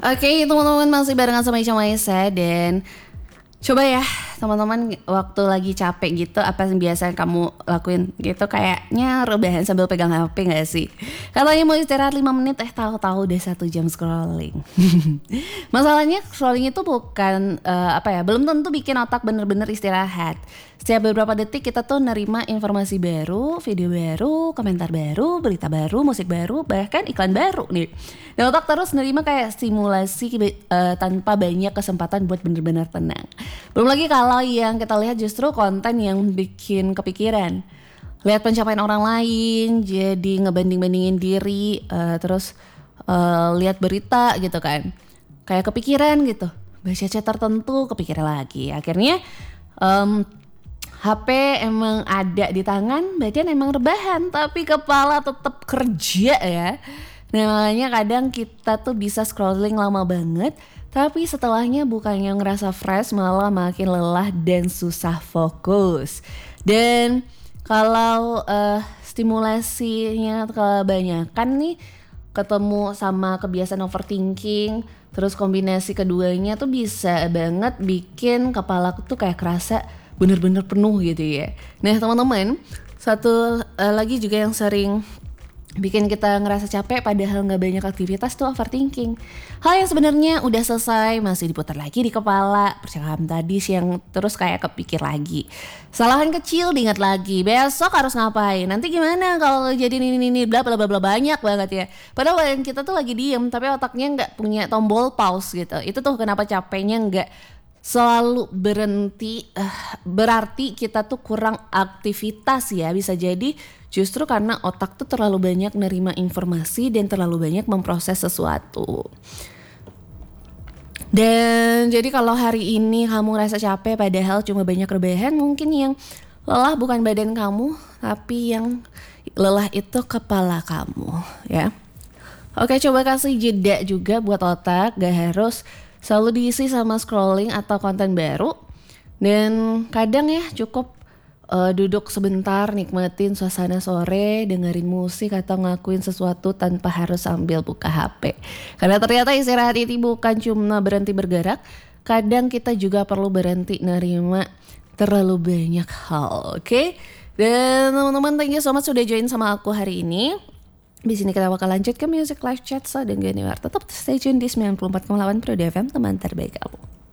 Oke, teman-teman masih barengan sama Ica Maisa dan coba ya teman-teman waktu lagi capek gitu apa yang biasa kamu lakuin gitu kayaknya rebahan sambil pegang HP gak sih? Katanya mau istirahat 5 menit tahu-tahu udah 1 jam scrolling. Masalahnya scrolling itu bukan belum tentu bikin otak bener-bener istirahat. Setiap beberapa detik kita tuh nerima informasi baru, video baru, komentar baru, berita baru, musik baru, bahkan iklan baru nih. Dan otak terus nerima kayak stimulasi tanpa banyak kesempatan buat bener-bener tenang. Belum lagi kalau yang kita lihat justru konten yang bikin kepikiran. Lihat pencapaian orang lain, jadi ngebanding-bandingin diri, lihat berita gitu kan. Kayak kepikiran gitu. Baca chat tertentu kepikiran lagi. Akhirnya HP emang ada di tangan, badan emang rebahan, tapi kepala tetap kerja ya. Nah makanya kadang kita tuh bisa scrolling lama banget, tapi setelahnya bukannya ngerasa fresh, malah makin lelah dan susah fokus. Dan kalau stimulasinya kebanyakan nih, ketemu sama kebiasaan overthinking, terus kombinasi keduanya tuh bisa banget bikin kepala tuh kayak kerasa bener-bener penuh gitu ya. Nah teman-teman, satu lagi juga yang sering bikin kita ngerasa capek padahal gak banyak aktivitas tuh overthinking. Hal yang sebenarnya udah selesai masih diputar lagi di kepala. Percakapan tadi yang terus kayak kepikir lagi. Kesalahan kecil diingat lagi. Besok harus ngapain? Nanti gimana kalau jadi ini bla bla bla bla, banyak banget ya. Padahal badan kita tuh lagi diem tapi otaknya gak punya tombol pause gitu. Itu tuh kenapa capeknya gak selalu berhenti, berarti kita tuh kurang aktivitas ya. Bisa jadi justru karena otak tuh terlalu banyak nerima informasi dan terlalu banyak memproses sesuatu. Dan jadi kalau hari ini kamu ngerasa capek padahal cuma banyak rebahan, mungkin yang lelah bukan badan kamu, tapi yang lelah itu kepala kamu ya. Oke, coba kasih jeda juga buat otak, gak harus selalu diisi sama scrolling atau konten baru. Dan kadang ya cukup duduk sebentar, nikmatin suasana sore, dengerin musik atau ngakuin sesuatu tanpa harus sambil buka HP. Karena ternyata istirahat itu bukan cuma berhenti bergerak, kadang kita juga perlu berhenti nerima terlalu banyak hal, oke? Dan teman-teman, thank you so much sudah join sama aku hari ini. Di sini kita bakal lanjut ke Music Live Chat, so dan gak anywhere. Tetap stay tune di 94,8 Pro FM, teman terbaik kamu.